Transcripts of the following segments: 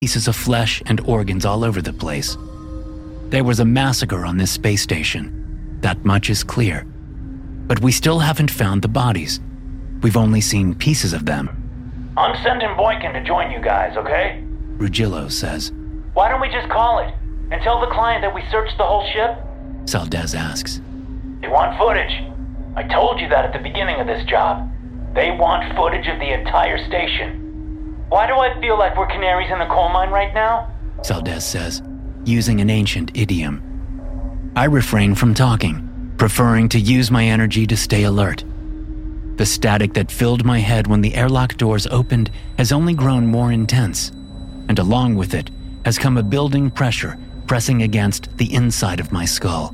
pieces of flesh and organs all over the place. There was a massacre on this space station. That much is clear. But we still haven't found the bodies. We've only seen pieces of them. I'm sending Boykin to join you guys, okay? Ruggiero says. Why don't we just call it and tell the client that we searched the whole ship? Saldez asks. They want footage. I told you that at the beginning of this job. They want footage of the entire station. Why do I feel like we're canaries in the coal mine right now? Saldez says, using an ancient idiom. I refrain from talking, preferring to use my energy to stay alert. The static that filled my head when the airlock doors opened has only grown more intense, and along with it has come a building pressure pressing against the inside of my skull.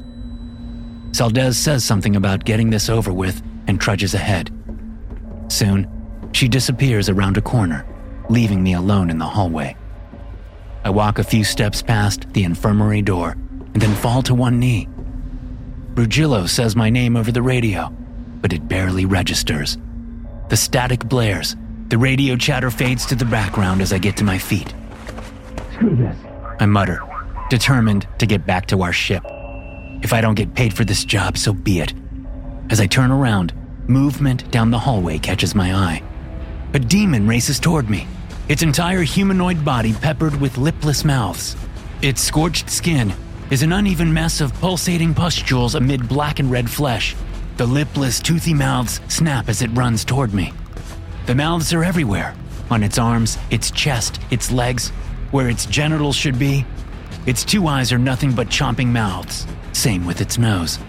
Saldez says something about getting this over with and trudges ahead. Soon, she disappears around a corner, leaving me alone in the hallway. I walk a few steps past the infirmary door and then fall to one knee. Ruggiero says my name over the radio, but it barely registers. The static blares. The radio chatter fades to the background as I get to my feet. Screw this, I mutter, determined to get back to our ship. If I don't get paid for this job, so be it. As I turn around, movement down the hallway catches my eye. A demon races toward me, its entire humanoid body peppered with lipless mouths. Its scorched skin is an uneven mess of pulsating pustules amid black and red flesh. The lipless, toothy mouths snap as it runs toward me. The mouths are everywhere, on its arms, its chest, its legs, where its genitals should be. Its two eyes are nothing but chomping mouths, same with its nose.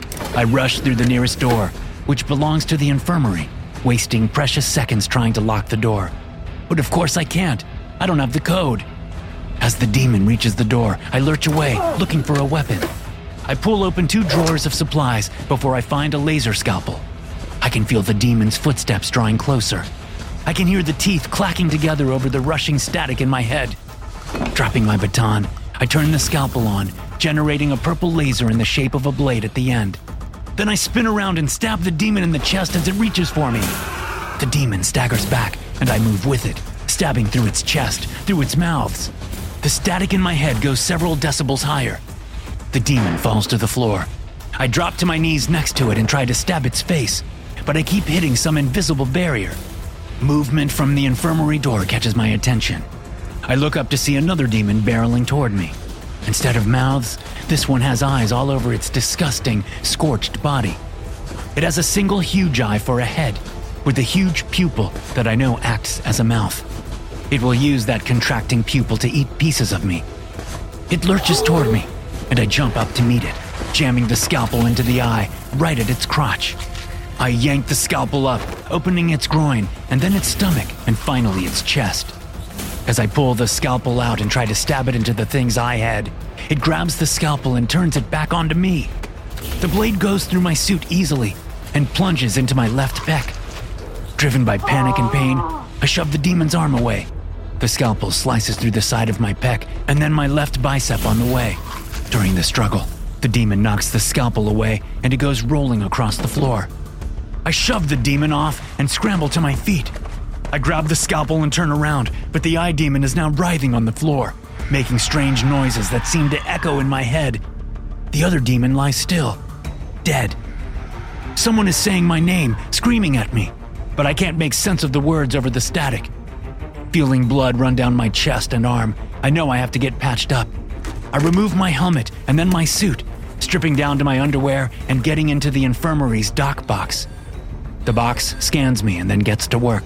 I rush through the nearest door, which belongs to the infirmary, wasting precious seconds trying to lock the door. But of course I can't. I don't have the code. As the demon reaches the door, I lurch away, looking for a weapon. I pull open 2 drawers of supplies before I find a laser scalpel. I can feel the demon's footsteps drawing closer. I can hear the teeth clacking together over the rushing static in my head. Dropping my baton, I turn the scalpel on, generating a purple laser in the shape of a blade at the end. Then I spin around and stab the demon in the chest as it reaches for me. The demon staggers back, and I move with it, stabbing through its chest, through its mouths. The static in my head goes several decibels higher. The demon falls to the floor. I drop to my knees next to it and try to stab its face, but I keep hitting some invisible barrier. Movement from the infirmary door catches my attention. I look up to see another demon barreling toward me. Instead of mouths, this one has eyes all over its disgusting, scorched body. It has a single huge eye for a head, with a huge pupil that I know acts as a mouth. It will use that contracting pupil to eat pieces of me. It lurches toward me, and I jump up to meet it, jamming the scalpel into the eye, right at its crotch. I yank the scalpel up, opening its groin, and then its stomach, and finally its chest. As I pull the scalpel out and try to stab it into the thing's eye head, it grabs the scalpel and turns it back onto me. The blade goes through my suit easily and plunges into my left pec. Driven by panic and pain, I shove the demon's arm away. The scalpel slices through the side of my pec and then my left bicep on the way. During the struggle, the demon knocks the scalpel away and it goes rolling across the floor. I shove the demon off and scramble to my feet. I grab the scalpel and turn around, but the eye demon is now writhing on the floor, making strange noises that seem to echo in my head. The other demon lies still, dead. Someone is saying my name, screaming at me, but I can't make sense of the words over the static. Feeling blood run down my chest and arm, I know I have to get patched up. I remove my helmet and then my suit, stripping down to my underwear and getting into the infirmary's dock box. The box scans me and then gets to work.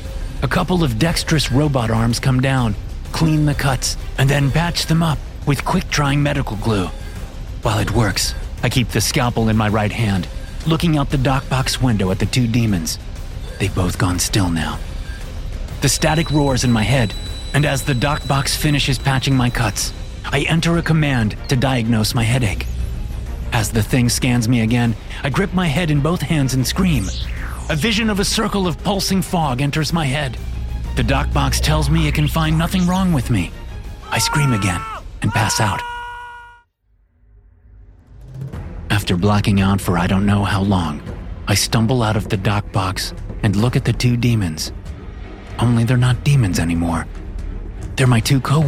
A couple of dexterous robot arms come down, clean the cuts, and then patch them up with quick-drying medical glue. While it works, I keep the scalpel in my right hand, looking out the dock box window at the 2 demons. They've both gone still now. The static roars in my head, and as the dock box finishes patching my cuts, I enter a command to diagnose my headache. As the thing scans me again, I grip my head in both hands and scream. A vision of a circle of pulsing fog enters my head. The dock box tells me it can find nothing wrong with me. I scream again and pass out. After blacking out for I don't know how long, I stumble out of the dock box and look at the 2 demons. Only they're not demons anymore. They're my two co